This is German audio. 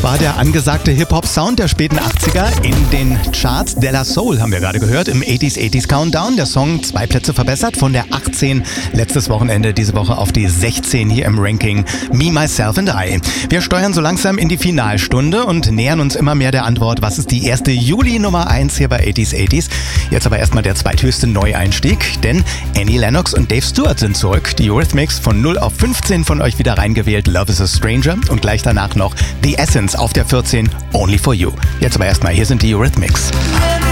war der angesagte Hip-Hop-Sound der späten 80er in den Charts. De La Soul haben wir gerade gehört im 80s Countdown. Der Song 2 Plätze verbessert von der 18 letztes Wochenende, diese Woche auf die 16 hier im Ranking Me, Myself and I. Wir steuern so langsam in die Finalstunde und nähern uns immer mehr der Antwort, was ist die erste Juli Nummer 1 hier bei 80s. Jetzt aber erstmal der zweithöchste Neueinstieg, denn Annie Lennox und Dave Stewart sind zurück. Die Eurythmics von 0 auf 15 von euch wieder reingewählt, Love is a Stranger, und gleich danach noch The Essence auf der 14, Only for You. Jetzt aber erstmal, hier sind die Eurythmics.